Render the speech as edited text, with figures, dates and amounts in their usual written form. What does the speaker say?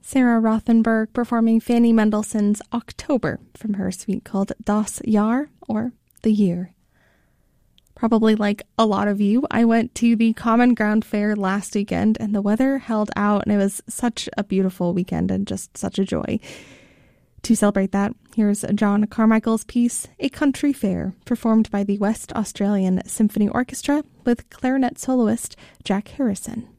Sarah Rothenberg performing Fanny Mendelssohn's October from her suite called Das Jahr, or The Year. Probably like a lot of you, I went to the Common Ground Fair last weekend and the weather held out and it was such a beautiful weekend and just such a joy. To celebrate that, here's John Carmichael's piece, A Country Fair, performed by the West Australian Symphony Orchestra with clarinet soloist Jack Harrison.